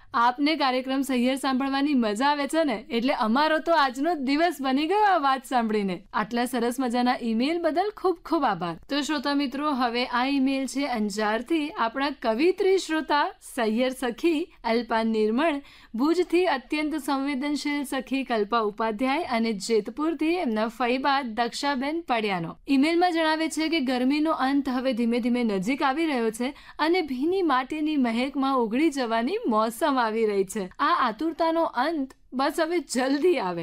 આપને કાર્યક્રમ સહિયર સાંભળવાની મજા આવે છે ને, એટલે અમારો તો આજનો દિવસ બની ગયો આ વાત સાંભળીને. આટલા સરસ મજાના ઈમેલ બદલ ખૂબ ખૂબ આભાર. તો શ્રોતા મિત્રો, હવે આ ઈમેલ છે અંજારથી આપણા કવિત્રી શ્રોતા સહિયર સખી અલ્પા નિર્મળ, ભુજથી અત્યંત સંવેદનશીલ સખી કલ્પા ઉપાધ્યાય અને જેતપુરથી એમના ફઈબા દક્ષાબેન પડિયાનો. ઈમેલમાં જણાવે છે કે ગરમીનો અંત હવે ધીમે ધીમે નજીક આવી રહ્યો છે અને ભીની માટીની મહેકમાં ઓગળી જવાની મોસમ આવી રહી છે. આ આતુરતાનો અંત બસ હવે જલ્દી આવે.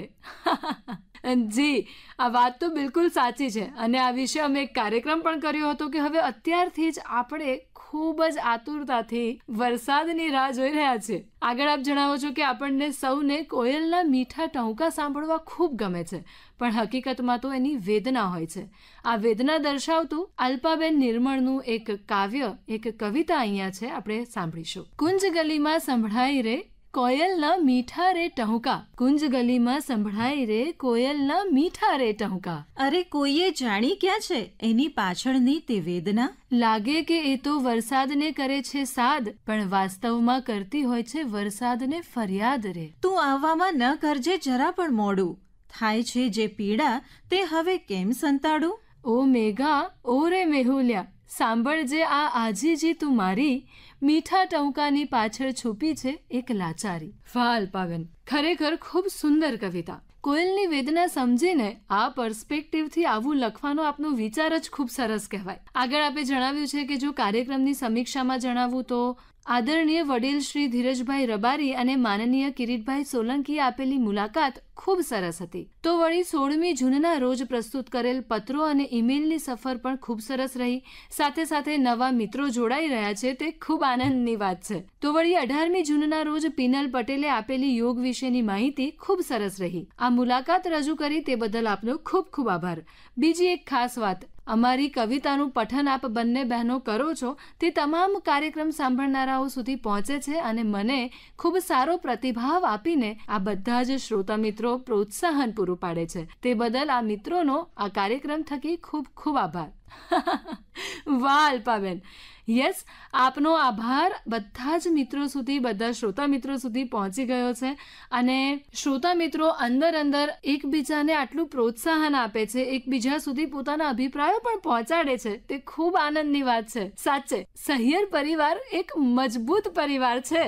જી, આ વાત તો બિલકુલ સાચી છે અને આ વિશે અમે એક કાર્યક્રમ પણ કર્યો હતો કે હવે અત્યારથી જ આપણે ખૂબ જ આતુરતાથી વરસાદની રાહ જોઈ રહ્યા છે. આગળ આપ જણાવો છો કે આપણને સૌને કોયલના મીઠા ટહુકા સાંભળવા ખૂબ ગમે છે, પણ હકીકતમાં તો એની વેદના હોય છે. આ વેદના દર્શાવતું અલ્પાબેન નિર્મળનું એક કાવ્ય, એક કવિતા અહીંયા છે, આપણે સાંભળીશું. કુંજ ગલીમાં સંભળાય રે કોયલના મીઠા રે ટહુકા, કુંજ ગલીમાં સંભળાય રે કોયલના મીઠા રે ટહુકા. અરે કોઈએ જાણી ક્યાં છે એની પાછળની તે વેદના? લાગે કે એ તો વરસાદને કરે છે સાદ, પણ વાસ્તવમાં કરતી હોય છે વરસાદને ફરિયાદ રે. તું આવવામાં ન કરજે જરા પણ મોડું, થાય છે જે પીડા તે હવે કેમ સંતાડું? ઓ મેઘા ઓ રે મેહુલ્યા, સાંભળજે આ આજીજી તું મારી, મીઠા ટહુકાની પાછળ છુપી છે એક લાચારી. વાહ અલ્પાબેન, ખરેખર ખૂબ સુંદર કવિતા. કોયલની વેદના સમજીને આ પર્સ્પેક્ટિવથી આવું લખવાનો આપનો વિચાર જ ખૂબ સરસ કહેવાય. આગળ આપે જણાવ્યું છે કે જો કાર્યક્રમની સમીક્ષામાં જણાવું તો આદરણીય વડીલ શ્રી ધીરજભાઈ રબારી અને માનનીય કિરીટભાઈ સોલંકીએ આપેલી મુલાકાત ખૂબ સરસ હતી. તો વળી 16મી જૂનના રોજ પ્રસ્તુત કરેલ પત્રો અને ઈમેલની સફર પણ ખૂબ સરસ રહી. સાથે સાથે નવા મિત્રો જોડાઈ રહ્યા છે તે ખૂબ આનંદની વાત છે. તો વળી 18મી જૂનના રોજ પીનલ પટેલે આપેલી યોગ વિશેની માહિતી ખૂબ સરસ રહી. આ મુલાકાત રજૂ કરી તે બદલ આપનો ખૂબ ખૂબ આભાર. બીજી એક ખાસ વાત, અમારી કવિતાનું પઠન આપ બંને બહેનો કરો છો તે તમામ કાર્યક્રમ સાંભળનારાઓ સુધી પહોંચે છે અને મને ખૂબ સારો પ્રતિભાવ આપીને આ બધા જ શ્રોતા મિત્રો પ્રોત્સાહન પૂરું પાડે છે. તે બદલ આ મિત્રોનો આ કાર્યક્રમ થકી ખૂબ ખૂબ આભાર. વાહ અલ્પાબેન, યસ, આપનો આભાર બધા જ મિત્રો સુધી, બધા શ્રોતા મિત્રો સુધી પહોંચી ગયો છે અને શ્રોતા મિત્રો અંદર એકબીજાને આટલું પ્રોત્સાહન આપે છે, એકબીજા સુધી પોતાના અભિપ્રાયો પણ પહોંચાડે છે, તે ખૂબ આનંદની વાત છે. સાચે સહિયર પરિવાર એક મજબૂત પરિવાર છે.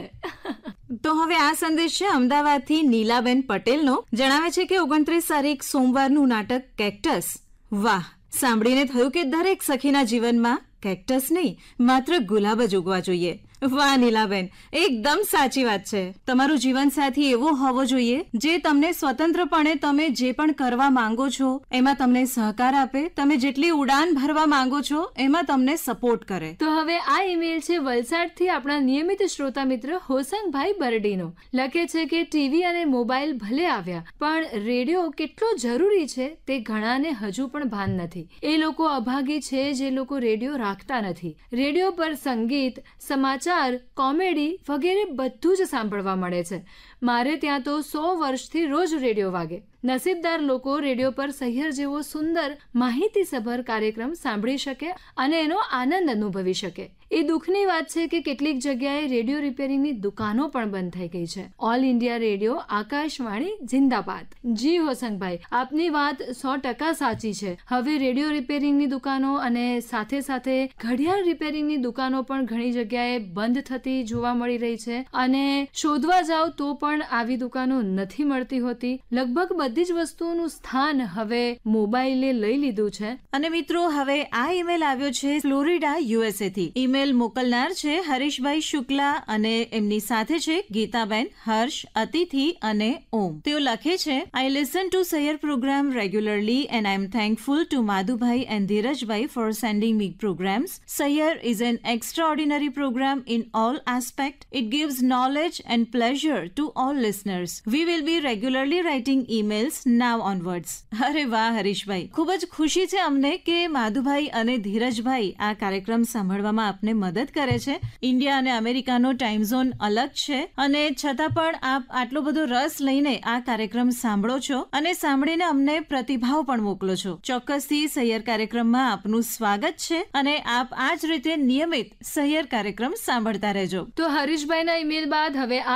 તો હવે આ સંદેશ છે અમદાવાદથી નીલાબેન પટેલનો. જણાવે છે કે 29 તારીખ સોમવારનું નાટક કેક્ટસ, વાહ, સાંભળીને થયું કે દરેક સખીના જીવનમાં કેક્ટસ નહીં, માત્ર ગુલાબ જ ઉગવા જોઈએ. વાહ નીલાબેન, એકદમ સાચી વાત છે. તમારું જીવનસાથી એવો હોવો જોઈએ જે તમને સ્વતંત્રપણે તમે જે પણ કરવા માંગો છો એમાં તમને સહકાર આપે, તમે જેટલી ઉડાન ભરવા માંગો છો એમાં તમને સપોર્ટ કરે. તો હવે આ ઈમેલ છે વલસાડથી આપણા નિયમિત શ્રોતા મિત્ર હોસંગભાઈ બરડીનો. લખે છે કે ટીવી અને મોબાઈલ ભલે આવ્યા પણ રેડિયો કેટલો જરૂરી છે તે ઘણાને હજુ પણ ભાન નથી. એ લોકો અભાગી છે જે લોકો રેડિયો રાખતા નથી. રેડિયો પર સંગીત, સમાચાર, કોમેડી વગેરે બધું જ સાંભળવા મળે છે. મારે ત્યાં તો 100 વર્ષથી રોજ રેડિયો વાગે. નસીબદાર લોકો રેડિયો પર સહિયર જેવો સુંદર માહિતીસભર કાર્યક્રમ સાંભળી શકે અને એનો આનંદ અનુભવી શકે. એ દુઃખની વાત છે કે કેટલીક જગ્યાએ રેડિયો રિપેરિંગની દુકાનો પણ બંધ થઈ ગઈ છે. ઓલ ઇન્ડિયા રેડિયો આકાશવાણી જિંદાબાદ. જી હોસંગભાઈ, આપની વાત 100% સાચી છે. હવે રેડિયો રિપેરિંગની દુકાનો અને સાથે સાથે ઘડિયાળ રિપેરિંગની દુકાનો પણ ઘણી જગ્યાએ બંધ થતી જોવા મળી રહી છે અને શોધવા જાવ તો પણ આવી દુકાનો નથી મળતી હોતી. લગભગ બધી જ વસ્તુઓનું સ્થાન હવે મોબાઈલે લઈ લીધું છે. અને મિત્રો, હવે આ ઈમેલ આવ્યો છે ફ્લોરિડા USA થી. ઈમેલ મોકલનાર છે હરીશભાઈ શુક્લા અને એમની સાથે છે ગીતાબેન, હર્ષ, અતિથિ અને ઓમ. તેઓ લખે છે, આઈ listen to Sahiyar programme regularly and I M thankful two Madhubhai and Dhirajbhai four sending me programs. Sahiyar is an extraordinary program in all aspects. It gives knowledge and pleasure to all listeners. We will be regularly writing emails now onwards. અરે વાહ હરીશભાઈ, ખૂબ જ ખુશી છે અમને કે માધુભાઈ અને ધીરજભાઈ આ કાર્યક્રમ સાંભળવામાં આપને મદદ કરે છે. ઇન્ડિયા અને અમેરિકાનો ટાઈમ ઝોન અલગ છે અને છતાં પણ આપ આટલો બધો રસ લઈને આ કાર્યક્રમ સાંભળો છો અને સાંભળીને અમને પ્રતિભાવ પણ મોકલો છો. ચોક્કસથી સહિયર કાર્યક્રમમાં આપનું સ્વાગત છે અને આપ આ જ રીતે નિયમિત સહિયર કાર્યક્રમ સાંભળતા રહેજો. તો હરીશભાઈના ઈમેલ બાદ હવે આ